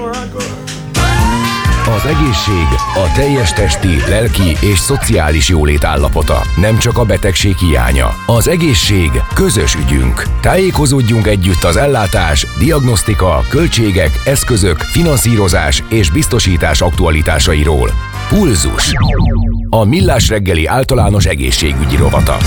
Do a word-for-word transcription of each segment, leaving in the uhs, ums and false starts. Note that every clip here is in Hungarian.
Az egészség a teljes testi, lelki és szociális jólét állapota, nem csak a betegség hiánya. Az egészség közös ügyünk. Tájékozódjunk együtt az ellátás, diagnosztika, költségek, eszközök, finanszírozás és biztosítás aktualitásairól. Pulzus. A Millás reggeli általános egészségügyi rovata.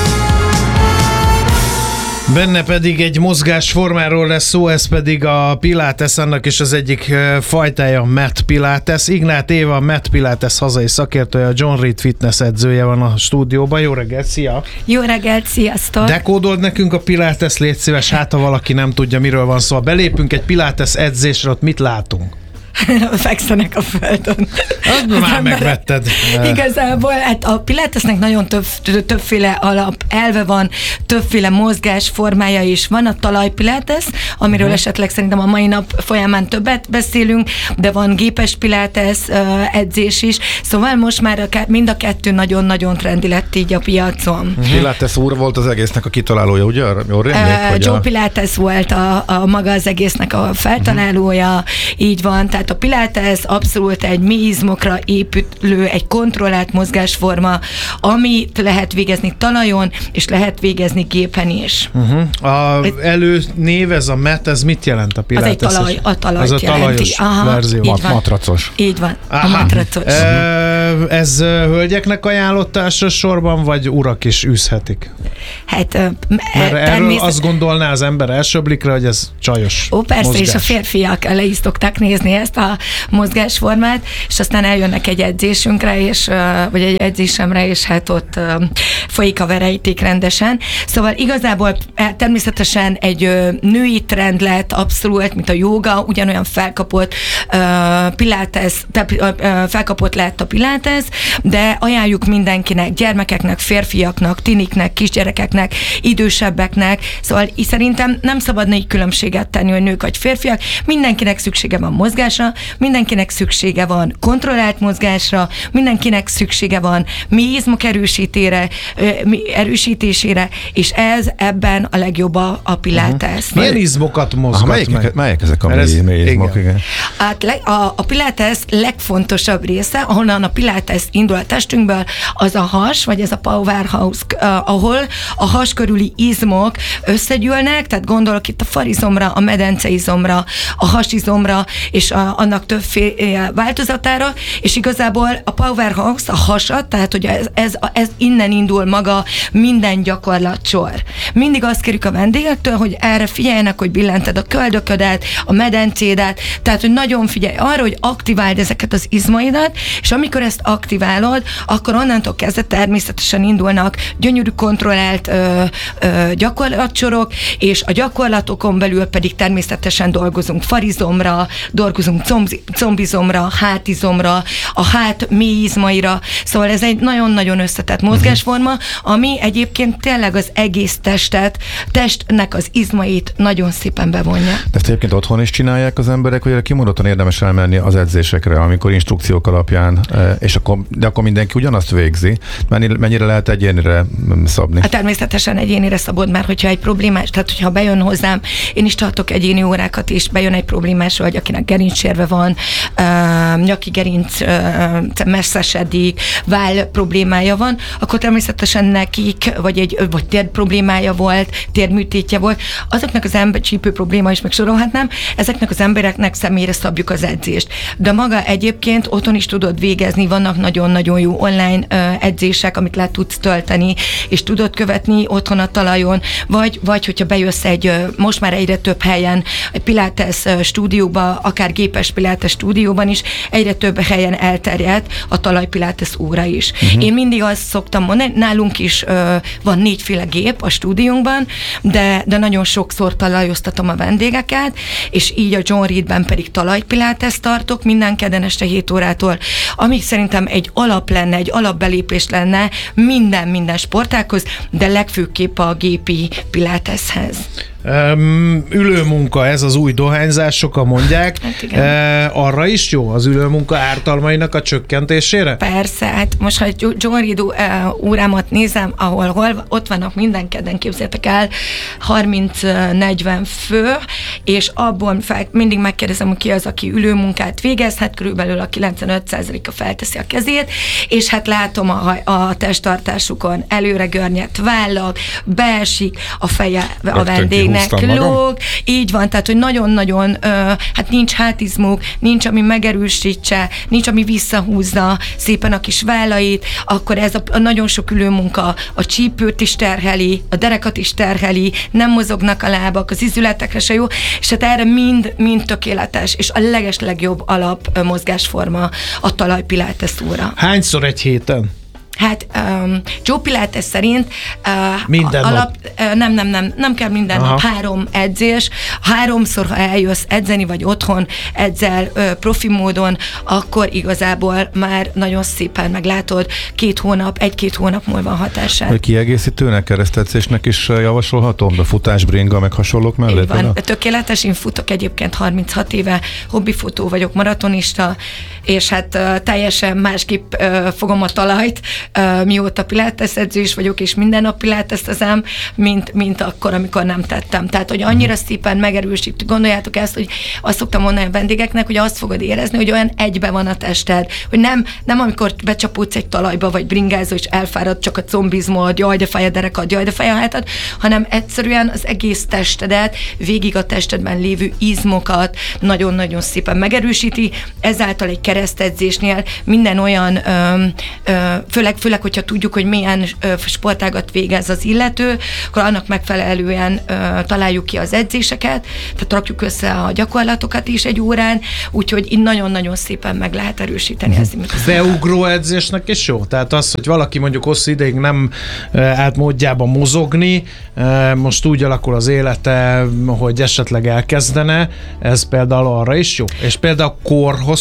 Benne pedig egy mozgásformáról lesz szó, ez pedig a Pilates, annak is az egyik fajtája Mat Pilates. Ignát Éva, Mat Pilates hazai szakértője, a John Reed fitness edzője van a stúdióban. Jó reggelt, szia! Jó reggelt, sziasztok! Dekódold nekünk a Pilates, légy szíves, hát ha valaki nem tudja, miről van szó. Ha belépünk egy Pilates edzésre, ott mit látunk? Fekszenek a földön. Az már megvetted. Igazából hát a Pilatesnek nagyon több, többféle alap elve van, többféle mozgás formája is van. A talajpilates, amiről uh-huh. esetleg szerintem a mai nap folyamán többet beszélünk, de van gépes pilates uh, edzés is, szóval most már a, mind a kettő nagyon-nagyon trendi lett így a piacon. Uh-huh. Pilates úr volt az egésznek a kitalálója, ugye? Jól rémlik, uh, Joe a... Pilates volt a, a maga az egésznek a feltalálója, uh-huh. így van, tehát a Pilates abszolút egy mély izmokra épülő, egy kontrollált mozgásforma, amit lehet végezni talajon, és lehet végezni gépen is. Uh-huh. A előnév, ez a Mat, ez mit jelent a Pilates? Az egy talaj, a talajt az a talajos Aha, verzió. Így van. Matracos. Így van, Aha. a matracos. E, ez hölgyeknek ajánlott elsősorban, vagy urak is űzhetik? Hát, Mert erről természet... azt gondolná az ember első blikre, hogy ez csajos Ó, persze, mozgás. És a férfiak le is szokták nézni ezt a mozgásformát, és aztán eljönnek egy edzésünkre, és, vagy egy edzésemre, és hát ott folyik a verejték rendesen. Szóval igazából természetesen egy női trend lett abszolút, mint a jóga, ugyanolyan felkapott pilates, felkapott lett a pilates, de ajánljuk mindenkinek, gyermekeknek, férfiaknak, tiniknek, kisgyerekeknek, idősebbeknek, szóval szerintem nem szabadna így különbséget tenni, hogy nők vagy férfiak, mindenkinek szüksége van mozgásra, mindenkinek szüksége van kontrollált mozgásra, mindenkinek szüksége van mély izmok erősítére, erősítésére, és ez ebben a legjobb a, a Pilates. Uh-huh. Milyen izmokat mozgat Aha, melyik, meg? Melyek ezek a mély, mély izmok? Igen. Igen. A, a, a Pilates legfontosabb része, ahonnan a Pilates indul a testünkből, az a has, vagy ez a powerhouse, ahol a has körüli izmok összegyűlnek, tehát gondolok itt a farizomra, a medenceizomra, a hasizomra, és a, annak többféle változatára, és igazából a powerhouse, a hasad, tehát hogy ez, ez, ez innen indul maga minden gyakorlatsor. Mindig azt kérjük a vendégektől, hogy erre figyeljenek, hogy billented a köldöködet, a medencédet, tehát hogy nagyon figyelj arra, hogy aktiváld ezeket az izmaidat, és amikor ezt aktiválod, akkor onnantól kezdve természetesen indulnak gyönyörű kontrollált ö, ö, gyakorlatsorok, és a gyakorlatokon belül pedig természetesen dolgozunk farizomra, dolgozunk combi, combizomra, hátizomra, a hát mély izmaira, szóval ez egy nagyon-nagyon összetett mozgásforma, ami egyébként tényleg az egész testet, testnek az izmait nagyon szépen bevonja. De ezt egyébként otthon is csinálják az emberek, hogy kimondottan érdemes elmenni az edzésekre, amikor instrukciók alapján, és akkor, de akkor mindenki ugyanazt végzi. Mennyire, mennyire lehet egyénire szabni? Hát természetesen egyénire szabod, mert hogyha egy problémás, tehát hogyha bejön hozzám, én is tartok egyéni órákat, és bejön egy problémás, vagy akinek gerincsérve van, uh, nyaki gerinc uh, messzesedik, váll problémája van, akkor természetesen nekik, vagy egy vagy tér problémája volt, térműtétje volt, azoknak az ember csípő probléma is megsorolhatnám, ezeknek az embereknek személyre szabjuk az edzést. De maga egyébként otthon is tudod végezni, vannak nagyon-nagyon jó online uh, edzések, amit le tudsz tölteni, és tudod követni otthon a talajon, vagy, vagy hogyha bejössz egy, uh, most már egyre több helyen, egy Pilates uh, stúdióba, akár gépes Pilates stúdióban is, egyre több helyen elterjedt a talajpilates óra is. Uh-huh. Én mindig azt szoktam mondani, nálunk is uh, van négyféle gép a stúdiónkban, de, de nagyon sokszor talajoztatom a vendégeket, és így a John Reedben pedig talajpilates tartok minden kedden este hét órától, ami szerintem egy alap lenne, egy alapbelépés lenne minden, minden sportághoz, de legfőképp a gépi pilateshez. Um, ülőmunka, ez az új dohányzás, sokan mondják. Hát igen. Uh, arra is jó az ülőmunka ártalmainak a csökkentésére? Persze, hát most ha egy John Reed uh, órámat nézem, ahol hol, ott vannak minden kedden, képzeljétek el, harminc-negyven fő, és abból fel, mindig megkérdezem, hogy ki az, aki ülőmunkát végez, hát körülbelül a kilencvenöt százaléka felteszi a kezét, és hát látom a, a testtartásukon előre görnyedt vállak, beesik, a feje a vendégnek lóg, így van, tehát, hogy nagyon-nagyon, uh, hát nincs hátizmuk, nincs, ami megerősítse, nincs, ami visszahúzza szépen a kis vállait, akkor ez a, a nagyon sok ülőmunka a csípőt is terheli, a derekat is terheli, nem mozognak a lábak, az izületekre se jó, és hát erre mind, mind tökéletes, és a leges legjobb alap mozgásforma a talajpilates óra. Hányszor egy héten? Hát um, Joe Pilates szerint uh, minden alap, uh, nem, nem, nem, nem kell minden Aha. nap három edzés. Háromszor, ha eljössz edzeni, vagy otthon edzel uh, profi módon, akkor igazából már nagyon szépen meglátod két hónap, egy-két hónap múlva a hatását. Kiegészítőnek, keresztedzésnek is javasolhatom, de futás, bringa, meg hasonlók mellett? Így van, tökéletes, én futok egyébként harminchat éve, hobbifutó vagyok, maratonista, és hát uh, teljesen másképp uh, fogom a talajt, Uh, mióta pilates edzős vagyok, és minden nap pilateszezem, mint, mint akkor, amikor nem tettem. Tehát, hogy annyira szépen megerősít. Gondoljátok ezt, hogy azt szoktam mondani a vendégeknek, hogy azt fogod érezni, hogy olyan egybe van a tested, hogy nem, nem amikor becsapódsz egy talajba, vagy bringázol, és elfárad csak a combizmod, jaj, de fej a derekad, jaj, de fej a hátad, hanem egyszerűen az egész testedet, végig a testedben lévő izmokat nagyon-nagyon szépen megerősíti. Ezáltal egy keresztedzésnél minden olyan, ö, ö, főleg főleg, hogyha tudjuk, hogy milyen ö, sportágat végez az illető, akkor annak megfelelően ö, találjuk ki az edzéseket, tehát rakjuk össze a gyakorlatokat is egy órán, úgyhogy így nagyon-nagyon szépen meg lehet erősíteni ezt. Beugró edzésnek is jó? Tehát az, hogy valaki mondjuk hosszú ideig nem állt módjában mozogni, most úgy alakul az élete, hogy esetleg elkezdene, ez például arra is jó? És például korhoz